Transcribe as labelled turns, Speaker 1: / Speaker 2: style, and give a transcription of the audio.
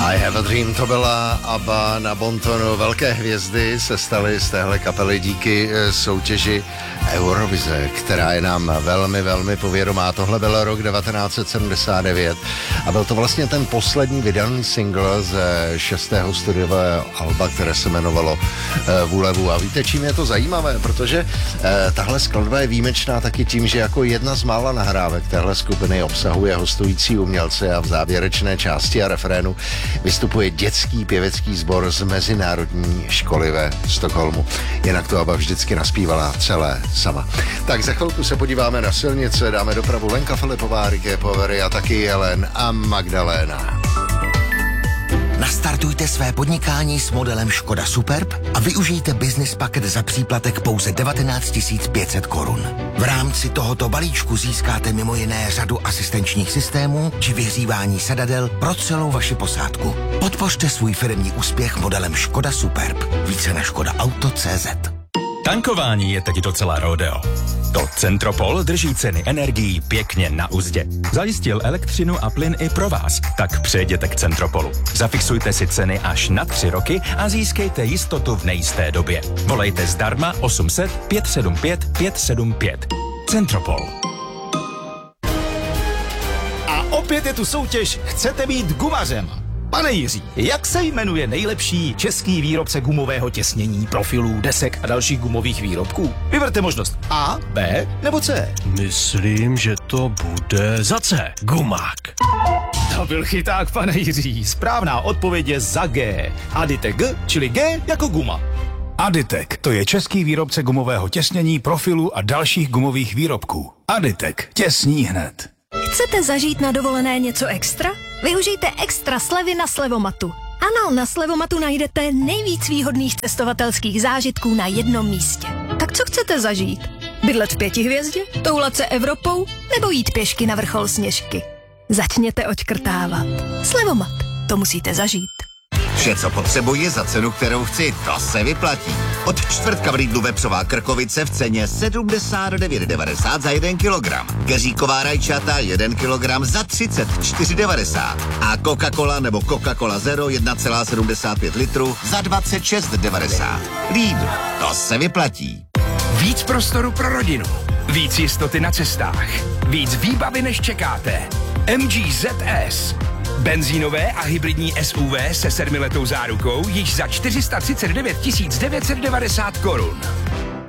Speaker 1: I Have a Dream, to byla ABBA na bontonu. Velké hvězdy se staly z téhle kapely díky soutěži Eurovize, která je nám velmi, velmi povědomá. Tohle byl rok 1979 a byl to vlastně ten poslední vydaný single ze 6. studiového alba, které se jmenovalo Vůlevu. A víte, čím je to zajímavé? Protože tahle skladba je výjimečná taky tím, že jako jedna z mála nahrávek téhle skupiny obsahuje hostující umělce a v závěrečné části a refrénu vystupuje dětský pěvecký sbor z mezinárodní školy ve Stockholmu. Jinak to ABBA vždycky naspívala celé sama. Tak za chvilku se podíváme na silnice, dáme dopravu Lenka Filipová, Riké Povery a taky Jelen a Magdaléna.
Speaker 2: Nastartujte své podnikání s modelem Škoda Superb a využijte business paket za příplatek pouze 19 500 korun. V rámci tohoto balíčku získáte mimo jiné řadu asistenčních systémů či vyhřívání sedadel pro celou vaši posádku. Podpořte svůj firemní úspěch modelem Škoda Superb. Více na škodaauto.cz.
Speaker 3: Tankování je teď docela rodeo. To Centropol drží ceny energií pěkně na uzdě. Zajistil elektřinu a plyn i pro vás, tak přejděte k Centropolu. Zafixujte si ceny až na 3 roky a získejte jistotu v nejisté době. Volejte zdarma 800 575 575. Centropol.
Speaker 4: A opět je tu soutěž Chcete být gumařem? Pane Jiří, jak se jmenuje nejlepší český výrobce gumového těsnění, profilů, desek a dalších gumových výrobků? Vyberte možnost A, B nebo C.
Speaker 5: Myslím, že to bude za C. Gumák.
Speaker 4: To byl chyták, pane Jiří. Správná odpověď je za G. Aditek G, čili G jako guma.
Speaker 6: Aditek, to je český výrobce gumového těsnění, profilů a dalších gumových výrobků. Aditek, těsní hned.
Speaker 7: Chcete zažít na dovolené něco extra? Využijte extra slevy na Slevomatu. Ano, na Slevomatu najdete nejvíc výhodných cestovatelských zážitků na jednom místě. Tak co chcete zažít? Bydlet v 5 hvězdě? Toulat se Evropou? Nebo jít pěšky na vrchol Sněžky? Začněte odškrtávat. Slevomat, to musíte zažít.
Speaker 8: Vše, co potřebuji za cenu, kterou chci, to se vyplatí. Od čtvrtka v Lidlu vepřová krkovice v ceně 79,90 za 1 kilogram. Keříková rajčata 1 kilogram za 34,90. A Coca-Cola nebo Coca-Cola Zero 1,75 litru za 26,90. Lidl, to se vyplatí.
Speaker 9: Víc prostoru pro rodinu, víc jistoty na cestách, víc výbavy než čekáte. MG ZS. Benzínové a hybridní SUV se 7letou zárukou již za 439 990 korun.